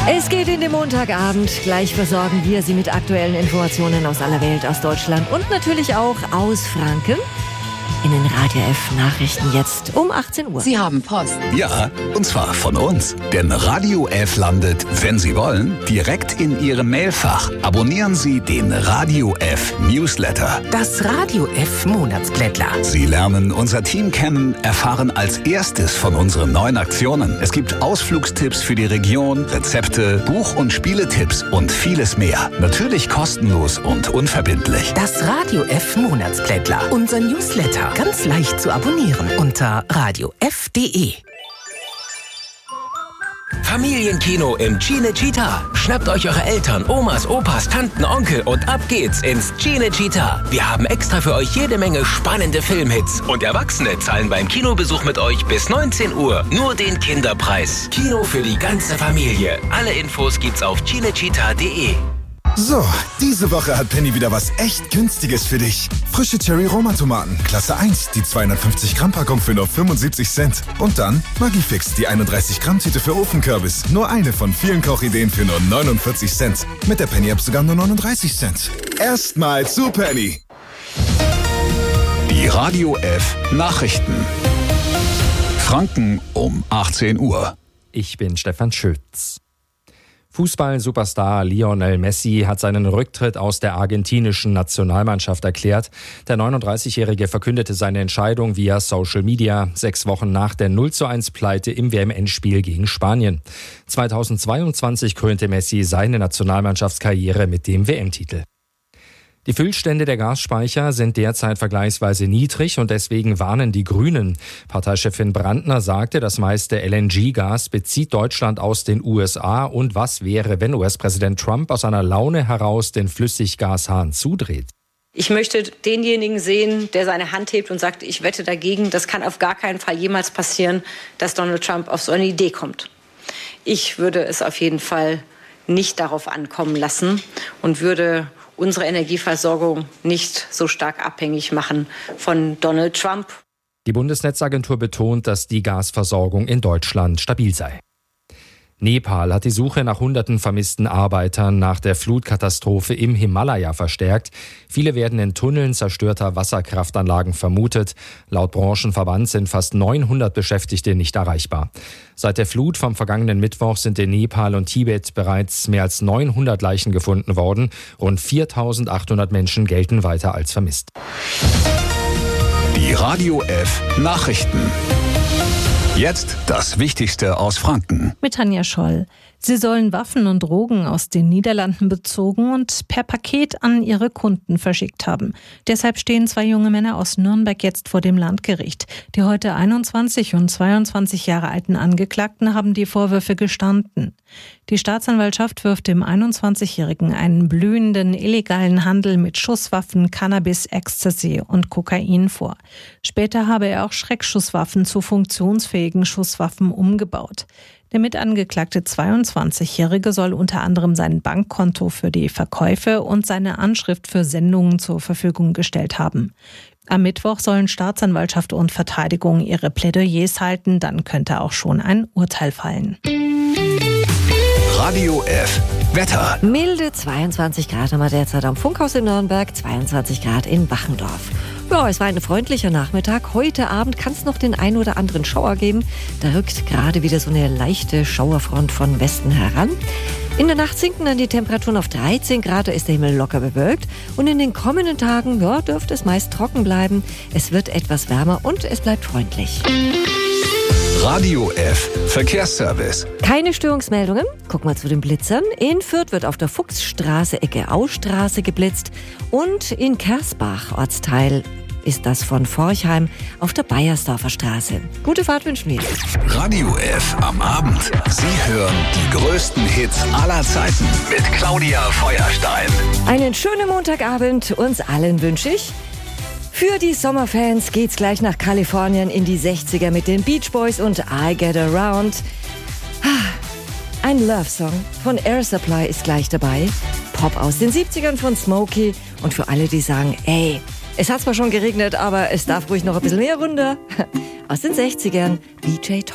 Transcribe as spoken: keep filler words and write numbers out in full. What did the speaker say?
Es geht in den Montagabend. Gleich versorgen wir Sie mit aktuellen Informationen aus aller Welt, aus Deutschland und natürlich auch aus Franken. In den Radio F Nachrichten jetzt um achtzehn Uhr. Sie haben Post. Ja, und zwar von uns. Denn Radio F landet, wenn Sie wollen, direkt in Ihrem Mailfach. Abonnieren Sie den Radio F Newsletter. Das Radio F Monatsblättler. Sie lernen unser Team kennen, erfahren als erstes von unseren neuen Aktionen. Es gibt Ausflugstipps für die Region, Rezepte, Buch- und Spieletipps und vieles mehr. Natürlich kostenlos und unverbindlich. Das Radio F Monatsblättler. Unser Newsletter. Ganz leicht zu abonnieren unter radio f punkt de. Familienkino im Cinecittà. Schnappt euch eure Eltern, Omas, Opas, Tanten, Onkel und ab geht's ins Cinecittà. Wir haben extra für euch jede Menge spannende Filmhits. Und Erwachsene zahlen beim Kinobesuch mit euch bis neunzehn Uhr nur den Kinderpreis. Kino für die ganze Familie. Alle Infos gibt's auf cinecittà punkt de. So, diese Woche hat Penny wieder was echt Günstiges für dich. Frische Cherry-Roma-Tomaten, Klasse eins, die zweihundertfünfzig Gramm Packung für nur fünfundsiebzig Cent. Und dann Maggi-Fix, die einunddreißig Gramm Tüte für Ofenkürbis. Nur eine von vielen Kochideen für nur neunundvierzig Cent. Mit der Penny-App sogar nur neununddreißig Cent. Erstmal zu Penny. Die Radio F Nachrichten. Franken um achtzehn Uhr. Ich bin Stefan Schütz. Fußball-Superstar Lionel Messi hat seinen Rücktritt aus der argentinischen Nationalmannschaft erklärt. Der neununddreißigjährige verkündete seine Entscheidung via Social Media, sechs Wochen nach der null zu eins Pleite im W M-Endspiel gegen Spanien. zweitausendzweiundzwanzig krönte Messi seine Nationalmannschaftskarriere mit dem W M-Titel. Die Füllstände der Gasspeicher sind derzeit vergleichsweise niedrig und deswegen warnen die Grünen. Parteichefin Brandner sagte, das meiste L N G-Gas bezieht Deutschland aus den U S A. Und was wäre, wenn U S-Präsident Trump aus einer Laune heraus den Flüssiggashahn zudreht? Ich möchte denjenigen sehen, der seine Hand hebt und sagt, ich wette dagegen. Das kann auf gar keinen Fall jemals passieren, dass Donald Trump auf so eine Idee kommt. Ich würde es auf jeden Fall nicht darauf ankommen lassen und würde unsere Energieversorgung nicht so stark abhängig machen von Donald Trump. Die Bundesnetzagentur betont, dass die Gasversorgung in Deutschland stabil sei. Nepal hat die Suche nach hunderten vermissten Arbeitern nach der Flutkatastrophe im Himalaya verstärkt. Viele werden in Tunneln zerstörter Wasserkraftanlagen vermutet. Laut Branchenverband sind fast neunhundert Beschäftigte nicht erreichbar. Seit der Flut vom vergangenen Mittwoch sind in Nepal und Tibet bereits mehr als neunhundert Leichen gefunden worden. Rund viertausendachthundert Menschen gelten weiter als vermisst. Die Radio F Nachrichten. Jetzt das Wichtigste aus Franken. Mit Tanja Scholl. Sie sollen Waffen und Drogen aus den Niederlanden bezogen und per Paket an ihre Kunden verschickt haben. Deshalb stehen zwei junge Männer aus Nürnberg jetzt vor dem Landgericht. Die heute einundzwanzig und zweiundzwanzig Jahre alten Angeklagten haben die Vorwürfe gestanden. Die Staatsanwaltschaft wirft dem einundzwanzigjährigen einen blühenden illegalen Handel mit Schusswaffen, Cannabis, Ecstasy und Kokain vor. Später habe er auch Schreckschusswaffen zu funktionsfähigen Schusswaffen umgebaut. Der mitangeklagte zweiundzwanzigjährige soll unter anderem sein Bankkonto für die Verkäufe und seine Anschrift für Sendungen zur Verfügung gestellt haben. Am Mittwoch sollen Staatsanwaltschaft und Verteidigung ihre Plädoyers halten, dann könnte auch schon ein Urteil fallen. Radio F Wetter. Milde zweiundzwanzig Grad haben wir derzeit am Funkhaus in Nürnberg, zweiundzwanzig Grad in Wachendorf. Ja, es war ein freundlicher Nachmittag. Heute Abend kann es noch den ein oder anderen Schauer geben. Da rückt gerade wieder so eine leichte Schauerfront von Westen heran. In der Nacht sinken dann die Temperaturen auf dreizehn Grad, da ist der Himmel locker bewölkt. Und in den kommenden Tagen ja, dürfte es meist trocken bleiben. Es wird etwas wärmer und es bleibt freundlich. Radio F Verkehrsservice. Keine Störungsmeldungen. Gucken wir zu den Blitzern. In Fürth wird auf der Fuchsstraße, Ecke Austraße geblitzt. Und in Kersbach, Ortsteil, ist das von Forchheim auf der Bayersdorfer Straße. Gute Fahrt wünschen wir. Radio F am Abend. Sie hören die größten Hits aller Zeiten mit Claudia Feuerstein. Einen schönen Montagabend uns allen wünsche ich. Für die Sommerfans geht's gleich nach Kalifornien in die sechziger mit den Beach Boys und I Get Around. Ein Love-Song von Air Supply ist gleich dabei. Pop aus den siebzigern von Smokey. Und für alle, die sagen, ey, es hat zwar schon geregnet, aber es darf ruhig noch ein bisschen mehr runter. Aus den sechzigern, D J Tom.